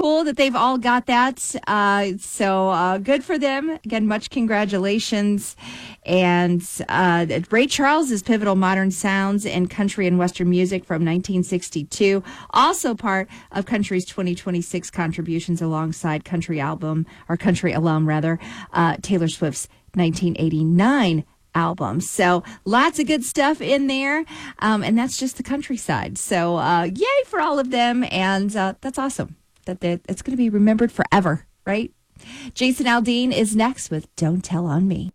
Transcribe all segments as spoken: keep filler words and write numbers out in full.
cool that they've all got that. Uh, so uh, good for them. Again, much congratulations. And uh, Ray Charles's pivotal modern sounds in country and Western music from nineteen sixty-two, also part of country's twenty twenty-six contributions alongside country album, or country alum rather, uh, Taylor Swift's nineteen eighty-nine album. So lots of good stuff in there. Um, and that's just the countryside. So uh, yay for all of them. And uh, that's awesome that they, it's going to be remembered forever, right? Jason Aldean is next with Don't Tell on Me.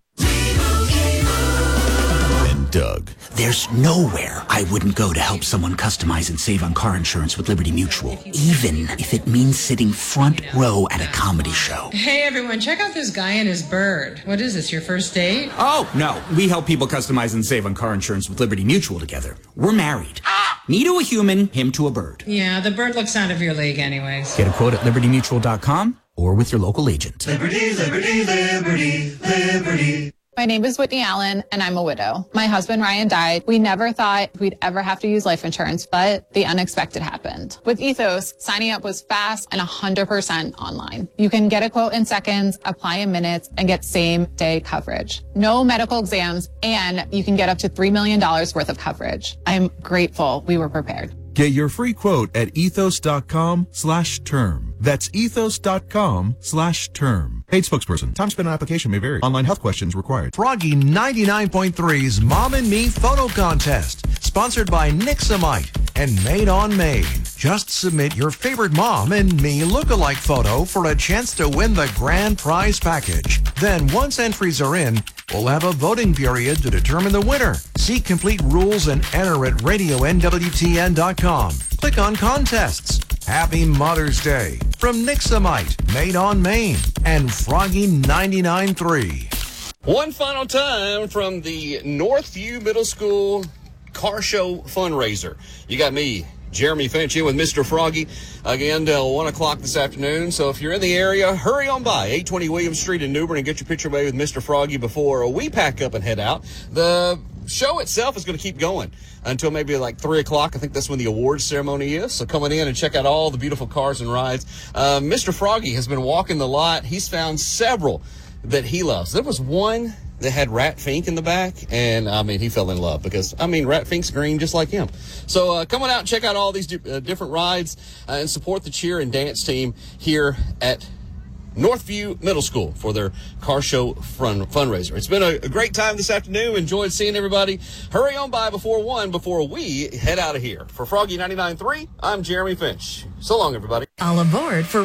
Doug. There's nowhere I wouldn't go to help someone customize and save on car insurance with Liberty Mutual, even if it means sitting front row at a comedy show. Hey everyone, check out this guy and his bird. What is this, your first date? Oh, no. We help people customize and save on car insurance with Liberty Mutual together. We're married. Me to a human, him to a bird. Yeah, the bird looks out of your league anyways. Get a quote at liberty mutual dot com or with your local agent. Liberty, liberty, liberty, liberty. My name is Whitney Allen, and I'm a widow. My husband, Ryan, died. We never thought we'd ever have to use life insurance, but the unexpected happened. With Ethos, signing up was fast and one hundred percent online. You can get a quote in seconds, apply in minutes, and get same-day coverage. No medical exams, and you can get up to three million dollars worth of coverage. I'm grateful we were prepared. Get your free quote at ethos.com slash term. That's ethos.com slash term. Paid spokesperson. Time spent on application may vary. Online health questions required. Froggy ninety-nine point three's Mom and Me Photo Contest. Sponsored by Nixamite and Made on Maine. Just submit your favorite Mom and Me look-alike photo for a chance to win the grand prize package. Then once entries are in, we'll have a voting period to determine the winner. See complete rules and enter at radio N W T N dot com. Click on contests. Happy Mother's Day from Nixamite, Made on Maine, and Froggy ninety-nine point three. One final time from the Northview Middle School Car Show fundraiser. You got me, Jeremy Finch, here with Mister Froggy again till one o'clock this afternoon. So if you're in the area, hurry on by eight twenty Williams Street in New Bern and get your picture made with Mister Froggy before we pack up and head out. The show itself is going to keep going until maybe like three o'clock. I think that's when the awards ceremony is. So come on in and check out all the beautiful cars and rides. Uh, Mister Froggy has been walking the lot. He's found several that he loves. There was one that had Rat Fink in the back, and I mean, he fell in love because, I mean, Rat Fink's green just like him. So uh, come on out and check out all these di- uh, different rides uh, and support the cheer and dance team here at Northview Middle School for their car show fun- fundraiser. It's been a, a great time this afternoon. Enjoyed seeing everybody. Hurry on by before one, before we head out of here. For Froggy ninety-nine point three, I'm Jeremy Finch. So long, everybody. All aboard for